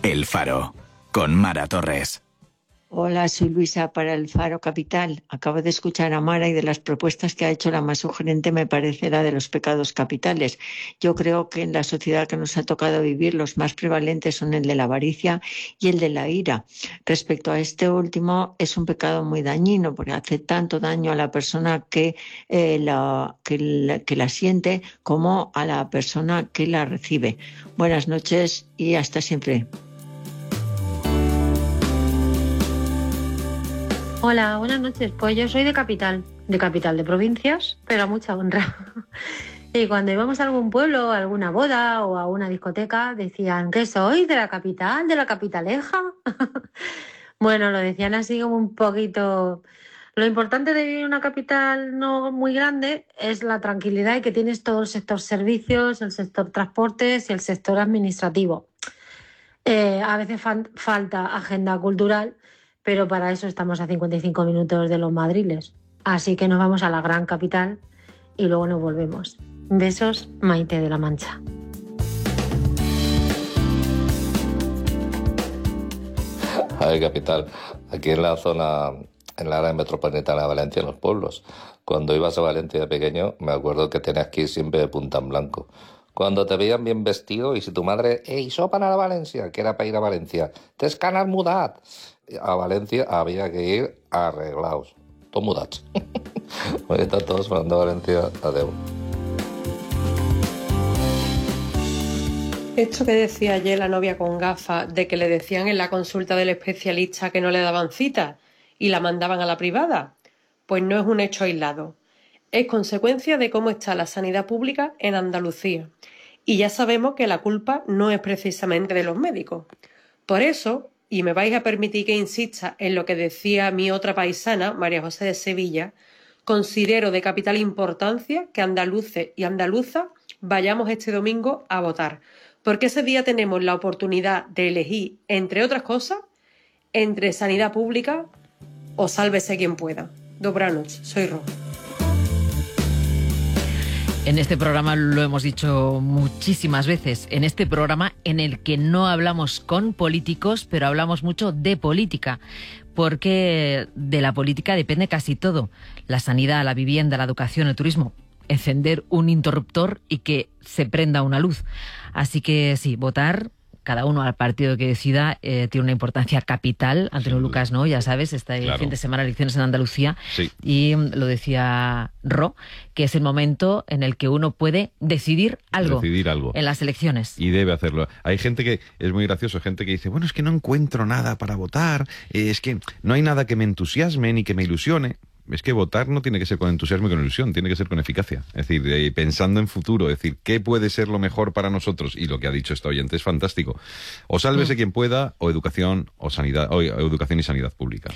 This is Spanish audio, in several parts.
El Faro, con Mara Torres. Hola, soy Luisa para El Faro Capital. Acabo de escuchar a Mara y de las propuestas que ha hecho, la más sugerente me parece la de los pecados capitales. Yo creo que en la sociedad que nos ha tocado vivir los más prevalentes son el de la avaricia y el de la ira. Respecto a este último, es un pecado muy dañino porque hace tanto daño a la persona que la siente como a la persona que la recibe. Buenas noches y hasta siempre. Hola, buenas noches. Pues yo soy de capital de provincias, pero a mucha honra. Y cuando íbamos a algún pueblo, a alguna boda o a una discoteca, decían, ¿qué sois? ¿De la capital? ¿De la capitaleja? Bueno, lo decían así como un poquito. Lo importante de vivir en una capital no muy grande es la tranquilidad y que tienes todo el sector servicios, el sector transportes y el sector administrativo. A veces falta agenda cultural, pero para eso estamos a 55 minutos de los Madriles. Así que nos vamos a la gran capital y luego nos volvemos. Besos, Maite de la Mancha. A ver, capital, aquí en la zona, en la área metropolitana de Valencia, en los pueblos, cuando ibas a Valencia de pequeño, me acuerdo que tenías que ir siempre de punta en blanco. Cuando te veían bien vestido y si tu madre, sopan a la Valencia, que era para ir a Valencia, t'es que anar mudat. A Valencia había que ir arreglados, todos mudats. Hoy están todos mandando a Valencia, adeu. Esto que decía ayer la novia con gafas, de que le decían en la consulta del especialista que no le daban cita y la mandaban a la privada, pues no es un hecho aislado. Es consecuencia de cómo está la sanidad pública en Andalucía. Y ya sabemos que la culpa no es precisamente de los médicos. Por eso, y me vais a permitir que insista en lo que decía mi otra paisana, María José de Sevilla, considero de capital importancia que andaluces y andaluzas vayamos este domingo a votar. Porque ese día tenemos la oportunidad de elegir, entre otras cosas, entre sanidad pública o sálvese quien pueda. Dobrá noche, soy Ro. En este programa lo hemos dicho muchísimas veces, en este programa en el que no hablamos con políticos, pero hablamos mucho de política, porque de la política depende casi todo. La sanidad, la vivienda, la educación, el turismo, encender un interruptor y que se prenda una luz. Así que sí, votar, cada uno al partido que decida, tiene una importancia capital. Antonio Lucas, ¿no? Ya sabes, está el fin de semana elecciones en Andalucía. Sí. Y lo decía Ro, que es el momento en el que uno puede decidir algo en las elecciones. Y debe hacerlo. Hay gente que, es muy gracioso, gente que dice, bueno, es que no encuentro nada para votar, es que no hay nada que me entusiasme ni que me ilusione. Es que votar no tiene que ser con entusiasmo y con ilusión, tiene que ser con eficacia. Es decir, pensando en futuro, es decir, ¿qué puede ser lo mejor para nosotros? Y lo que ha dicho esta oyente es fantástico. O sálvese quien pueda, o educación o sanidad, o educación y sanidad pública.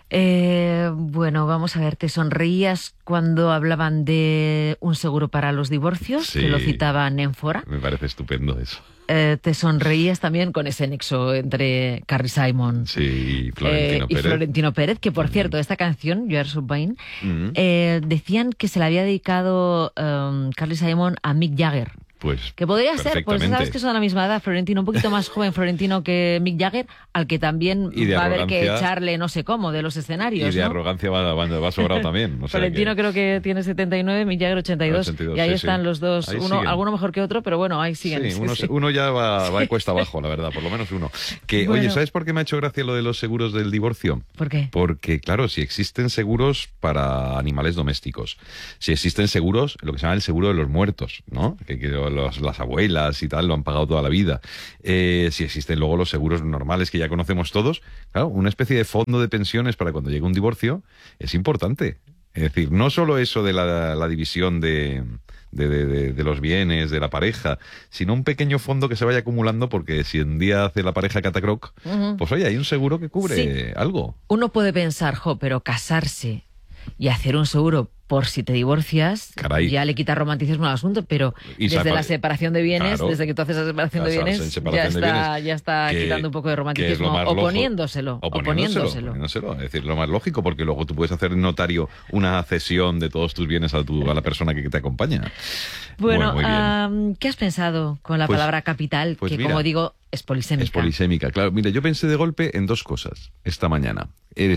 Bueno, vamos a ver, ¿te sonreías cuando hablaban de un seguro para los divorcios? Sí, que lo citaban en Fora. Me parece estupendo eso. Te sonreías también con ese nexo entre Carly Simon y Florentino Pérez, que por cierto, esta canción, You Are So Vain, decían que se la había dedicado Carly Simon a Mick Jagger. Pues, que podría ser, pues sabes que son de la misma edad, Florentino, un poquito más joven Florentino que Mick Jagger, al que también va a haber que echarle no sé cómo de los escenarios. Y de arrogancia va sobrado también. O sea Florentino creo que tiene 79, Mick Jagger 82, y ahí están los dos, alguno mejor que otro, pero bueno, ahí siguen. Sí, uno ya va de cuesta abajo, la verdad, por lo menos uno. Que, bueno. Oye, ¿sabes por qué me ha hecho gracia lo de los seguros del divorcio? ¿Por qué? Porque, claro, si existen seguros para animales domésticos, si existen seguros, lo que se llama el seguro de los muertos, ¿no? Que las abuelas y tal lo han pagado toda la vida. Si existen luego los seguros normales que ya conocemos todos, claro, una especie de fondo de pensiones para cuando llegue un divorcio es importante. Es decir, no solo eso de la división de los bienes de la pareja, sino un pequeño fondo que se vaya acumulando, porque si un día hace la pareja catacroc, pues oye, hay un seguro que cubre algo. Uno puede pensar, pero casarse y hacer un seguro por si te divorcias, Caray. ya le quita romanticismo al asunto, pero Y desde la separación de bienes, claro, desde que tú haces la separación de casarse en bienes, separación de bienes, ya está que- quitando un poco de que es lo romanticismo, más oponiéndoselo. Es decir, lo más lógico, porque luego tú puedes hacer en notario una cesión de todos tus bienes a la persona que te acompaña. Bueno, muy bien. ¿qué has pensado con la Pues- palabra capital? pues que mira, como digo, es polisémica. Es polisémica, claro. Mira, yo pensé de golpe en dos cosas esta mañana.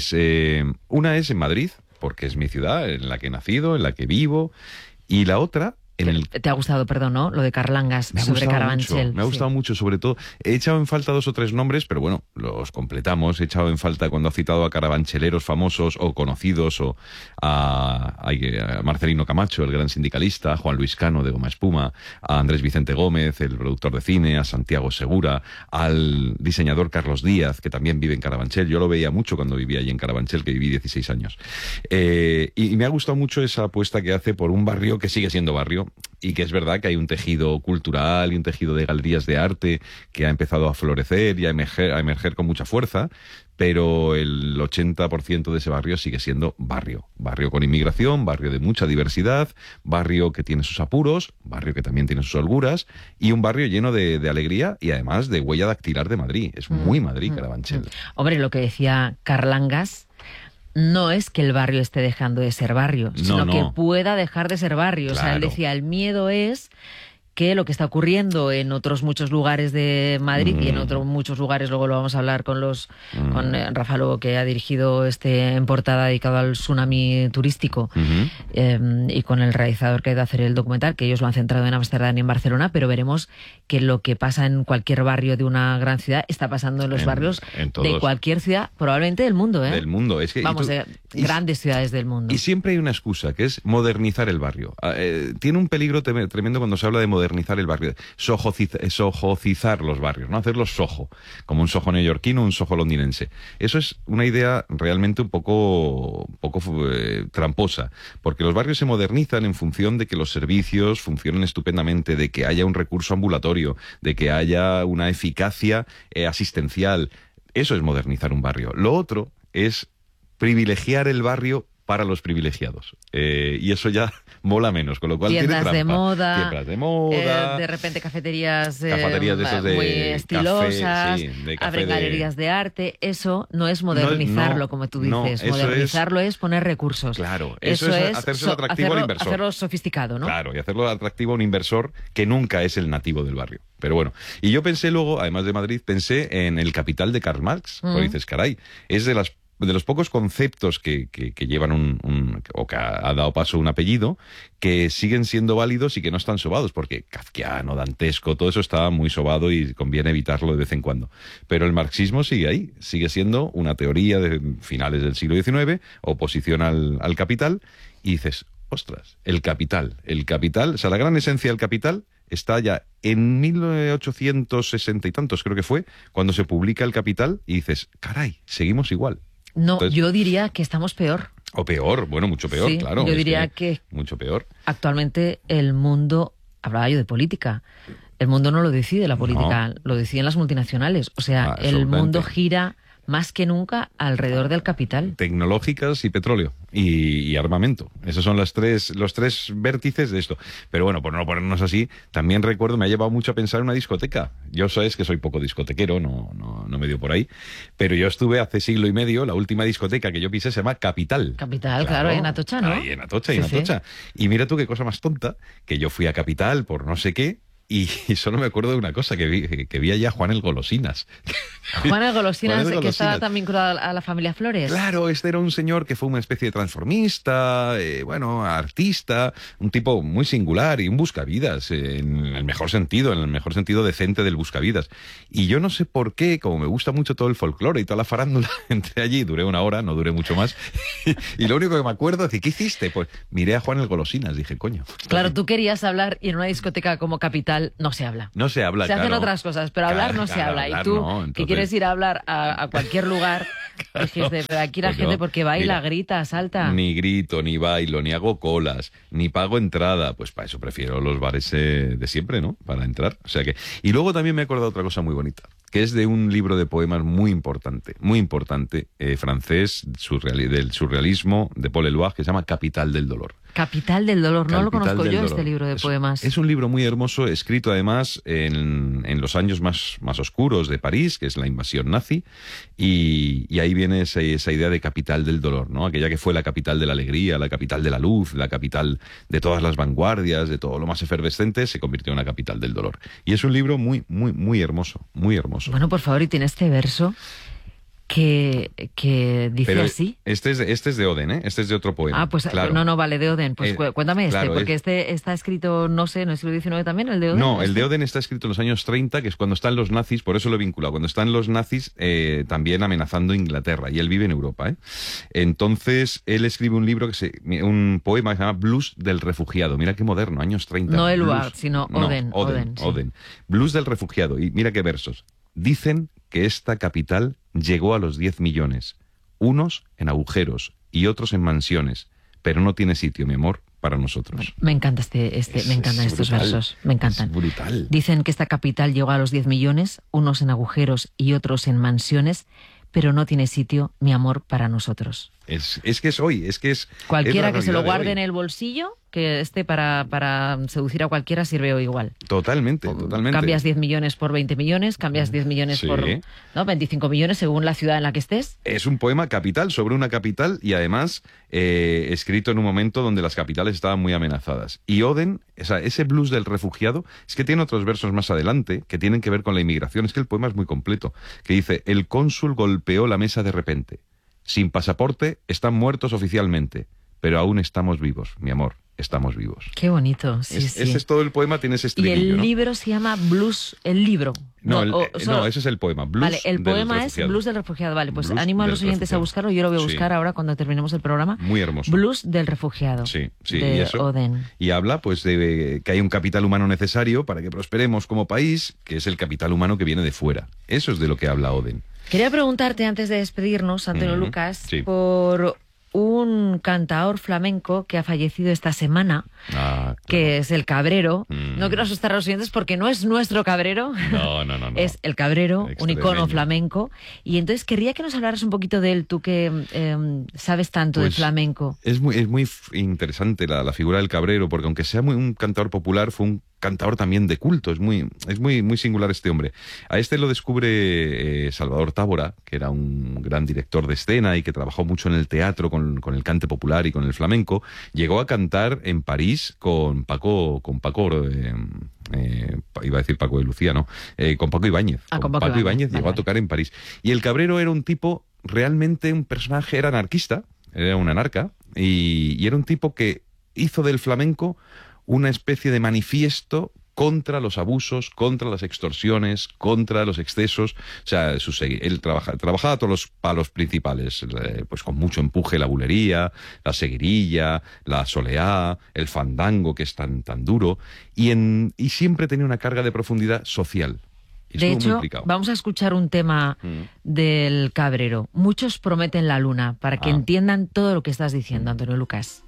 Una es en Madrid, porque es mi ciudad, en la que he nacido, en la que vivo, y la otra en el... Te ha gustado, perdón, ¿no? Lo de Carlangas Me ha sobre gustado Carabanchel. mucho, me ha gustado mucho, sobre todo. He echado en falta 2 o 3 nombres, pero bueno, los completamos. He echado en falta cuando ha citado a carabancheleros famosos o conocidos, o a Marcelino Camacho, el gran sindicalista, a Juan Luis Cano de Goma Espuma, a Andrés Vicente Gómez, el productor de cine, a Santiago Segura, al diseñador Carlos Díaz, que también vive en Carabanchel. Yo lo veía mucho cuando vivía allí en Carabanchel, que viví 16 años. Y me ha gustado mucho esa apuesta que hace por un barrio que sigue siendo barrio, y que es verdad que hay un tejido cultural y un tejido de galerías de arte que ha empezado a florecer y a emerger con mucha fuerza, pero el 80% de ese barrio sigue siendo barrio. Barrio con inmigración, barrio de mucha diversidad, barrio que tiene sus apuros, barrio que también tiene sus holguras, y un barrio lleno de alegría y además de huella dactilar de Madrid. Es muy Madrid, Carabanchel. Hombre, lo que decía Carlangas no es que el barrio esté dejando de ser barrio, sino que pueda dejar de ser barrio. Claro. O sea, él decía, el miedo es que lo que está ocurriendo en otros muchos lugares de Madrid y en otros muchos lugares, luego lo vamos a hablar con con Rafa Lobo, que ha dirigido en portada dedicado al tsunami turístico, y con el realizador que ha ido a hacer el documental, que ellos lo han centrado en Ámsterdam y en Barcelona, pero veremos que lo que pasa en cualquier barrio de una gran ciudad está pasando en los barrios de cualquier ciudad, probablemente del mundo, ¿eh? Del mundo. Es que, grandes ciudades del mundo. Y siempre hay una excusa, que es modernizar el barrio. Tiene un peligro tremendo cuando se habla de modernizar el barrio, sojocizar los barrios, ¿no? Hacerlos sojo, como un sojo neoyorquino, un sojo londinense. Eso es una idea realmente un poco tramposa, porque los barrios se modernizan en función de que los servicios funcionen estupendamente, de que haya un recurso ambulatorio, de que haya una eficacia asistencial. Eso es modernizar un barrio. Lo otro es privilegiar el barrio para los privilegiados. Y eso ya mola menos, con lo cual tiendas tiene trampa. Tiendas de moda, de repente cafeterías de esos de muy estilosas, café, sí, de café abren galerías de arte. Eso no es modernizarlo, como tú dices. Modernizarlo es poner recursos. Claro, eso es hacerse atractivo al inversor. Hacerlo sofisticado, ¿no? Claro, y hacerlo atractivo a un inversor que nunca es el nativo del barrio. Pero bueno, y yo pensé luego, además de Madrid, pensé en El Capital de Karl Marx. Porque dices, caray, es de los pocos conceptos que llevan o que ha dado paso a un apellido, que siguen siendo válidos y que no están sobados, porque kafkiano, dantesco, todo eso está muy sobado y conviene evitarlo de vez en cuando. Pero el marxismo sigue ahí, sigue siendo una teoría de finales del siglo XIX, oposición al capital, y dices, ostras, el capital, o sea, la gran esencia del capital está ya en 1860 y tantos, creo que fue, cuando se publica El Capital, y dices, caray, seguimos igual. No, Entonces, yo diría que estamos peor. O peor, bueno, mucho peor, Sí, claro. yo diría que mucho peor. Actualmente el mundo, hablaba yo de política, el mundo no lo decide la política, lo deciden las multinacionales. O sea, el mundo gira más que nunca alrededor del capital. Tecnológicas y petróleo y armamento. Esos son los tres vértices de esto. Pero bueno, por no ponernos así, también recuerdo, me ha llevado mucho a pensar en una discoteca. Yo sabes que soy poco discotequero, no me dio por ahí, pero yo estuve hace siglo y medio, la última discoteca que yo pisé se llama Capital. Capital, claro, en Atocha, ¿no? Ahí en Atocha, Y mira tú qué cosa más tonta, que yo fui a Capital por no sé qué, y solo me acuerdo de una cosa, que vi allá a Juan el Golosinas. Juan el Golosinas, que estaba también vinculado a la familia Flores. Claro, este era un señor que fue una especie de transformista, artista, un tipo muy singular y un buscavidas, en el mejor sentido decente del buscavidas. Y yo no sé por qué, como me gusta mucho todo el folclore y toda la farándula, entré allí, duré una hora, no duré mucho más, y lo único que me acuerdo es, ¿qué hiciste? Pues miré a Juan el Golosinas, dije, coño. Claro, tú querías hablar y en una discoteca como Capital no se habla. No se habla, se hacen otras cosas, pero hablar no se habla. Y tú, que quieres ir a hablar a cualquier lugar, dijiste, pero aquí la gente porque baila, grita, salta. Ni grito, ni bailo, ni hago colas, ni pago entrada. Pues para eso prefiero los bares de siempre, ¿no? Para entrar. O sea que... Y luego también me he acordado de otra cosa muy bonita. que es de un libro de poemas muy importante, francés, del surrealismo, de Paul Eluard, que se llama Capital del dolor. Capital del dolor, no lo conozco yo, este libro de poemas. Es un libro muy hermoso, escrito además en los años más oscuros de París, que es la invasión nazi, y ahí viene esa idea de capital del dolor, ¿no? Aquella que fue la capital de la alegría, la capital de la luz, la capital de todas las vanguardias, de todo lo más efervescente, se convirtió en una capital del dolor. Y es un libro muy, muy, muy hermoso, muy hermoso. Bueno, por favor, y tiene este verso que dice pero así. Este es de Oden, ¿eh? Este es de otro poema. Ah, pues claro. no, vale, de Oden. Pues cuéntame claro, porque este está escrito, no sé, ¿en el siglo XIX también, el de Oden? No, el de Oden está escrito en los años 30, que es cuando están los nazis, por eso lo he vinculado, cuando están los nazis también amenazando Inglaterra, y él vive en Europa, ¿eh? Entonces, él escribe un libro, un poema que se llama Blues del refugiado. Mira qué moderno, años 30. No Eluard, sino Oden. No, sí. Oden. Blues del refugiado. Y mira qué versos. Dicen que esta capital llegó a los 10 millones, unos en agujeros y otros en mansiones, pero no tiene sitio, mi amor, para nosotros. Me encanta me encantan estos versos, me encantan. Es brutal. Dicen que esta capital llegó a los 10 millones, unos en agujeros y otros en mansiones, pero no tiene sitio, mi amor, para nosotros. Es que es hoy, es que es... Cualquiera es la que se lo realidad de guarde hoy. en el bolsillo, que esté para seducir a cualquiera, sirve hoy igual. Totalmente. Cambias 10 millones por 20 millones, cambias 10 millones Sí. por 25 millones según la ciudad en la que estés. Es un poema capital sobre una capital y además escrito en un momento donde las capitales estaban muy amenazadas. Y Oden, ese blues del refugiado, es que tiene otros versos más adelante que tienen que ver con la inmigración. Es que el poema es muy completo, que dice: el cónsul golpeó la mesa de repente. Sin pasaporte, están muertos oficialmente, pero aún estamos vivos, mi amor, estamos vivos. Qué bonito, sí. Ese es todo el poema, tiene ese Y estribillo, el ¿no? libro se llama Blues, el libro. No, solo- ese es el poema. Blues Vale, el del poema es refugiado. Blues del refugiado. Vale, pues Blues animo a del los oyentes a refugiado. buscarlo. Yo lo voy a Sí. buscar ahora cuando terminemos el programa. Muy hermoso. Blues del refugiado. Sí, de y eso. Oden. Y habla pues de que hay un capital humano necesario para que prosperemos como país, que es el capital humano que viene de fuera. Eso es de lo que habla Oden. Quería preguntarte antes de despedirnos, Antonio Ujú, Lucas, sí. por un cantaor flamenco que ha fallecido esta semana, que es el Cabrero. No quiero asustar a los oyentes porque no es nuestro Cabrero. No. Es el Cabrero, un Extremeño. icono flamenco. Y entonces querría que nos hablaras un poquito de él, tú que sabes tanto del Pues, flamenco. Es muy interesante la figura del Cabrero, porque aunque sea un cantador popular, fue un cantador también de culto. Es muy singular este hombre. A este lo descubre Salvador Tábora, que era un gran director de escena y que trabajó mucho en el teatro con el cante popular y con el flamenco. Llegó a cantar en París con Paco, iba a decir Paco de Lucía, no, con Paco Ibáñez. Con Paco Ibáñez llegó vale. a tocar en París. Y el Cabrero era un tipo, realmente un personaje, era anarquista, era un anarca, y era un tipo que hizo del flamenco una especie de manifiesto contra los abusos, contra las extorsiones, contra los excesos. O sea, él trabajaba todos los palos principales, pues con mucho empuje, la bulería, la seguirilla, la soleá, el fandango, que es tan duro, y siempre tenía una carga de profundidad social. Y De estuvo muy hecho, implicado. vamos a escuchar un tema del Cabrero. Muchos prometen la luna, para que entiendan todo lo que estás diciendo, Antonio Lucas.